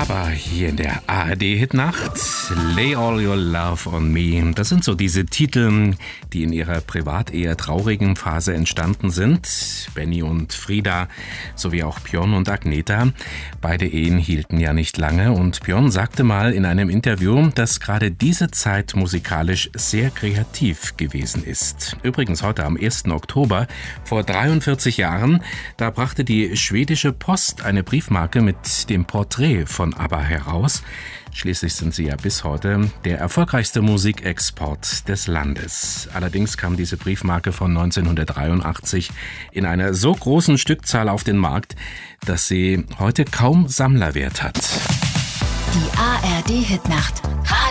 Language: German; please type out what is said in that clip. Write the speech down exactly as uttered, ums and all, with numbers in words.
Aber hier in der A R D-Hitnacht, Lay All Your Love on Me, das sind so diese Titel, die in ihrer privat eher traurigen Phase entstanden sind. Benny und Frida, sowie auch Björn und Agneta. Beide Ehen hielten ja nicht lange und Björn sagte mal in einem Interview, dass gerade diese Zeit musikalisch sehr kreativ gewesen ist. Übrigens heute am ersten Oktober vor dreiundvierzig Jahren, da brachte die schwedische Post eine Briefmarke mit dem Porträt von ABBA heraus. Schließlich sind sie ja bis heute der erfolgreichste Musikexport des Landes. Allerdings kam diese Briefmarke von neunzehnhundertdreiundachtzig in einer so großen Stückzahl auf den Markt, dass sie heute kaum Sammlerwert hat. Die A R D-Hitnacht.